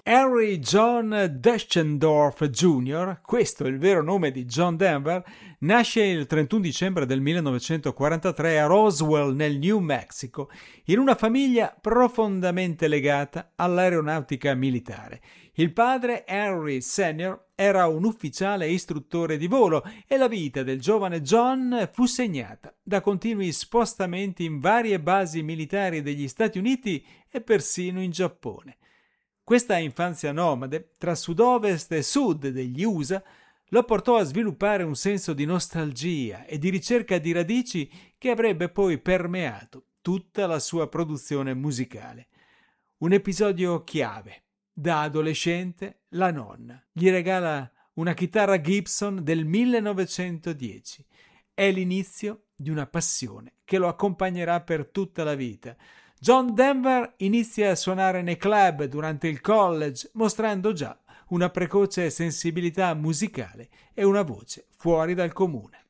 Henry John Deschendorf Jr., questo è il vero nome di John Denver, nasce il 31 dicembre del 1943 a Roswell, nel New Mexico, in una famiglia profondamente legata all'aeronautica militare. Il padre, Henry Sr., era un ufficiale istruttore di volo e la vita del giovane John fu segnata da continui spostamenti in varie basi militari degli Stati Uniti e persino in Giappone. Questa infanzia nomade, tra sud-ovest e sud degli USA, lo portò a sviluppare un senso di nostalgia e di ricerca di radici che avrebbe poi permeato tutta la sua produzione musicale. Un episodio chiave. Da adolescente, la nonna gli regala una chitarra Gibson del 1910. È l'inizio di una passione che lo accompagnerà per tutta la vita. John Denver inizia a suonare nei club durante il college, mostrando già una precoce sensibilità musicale e una voce fuori dal comune.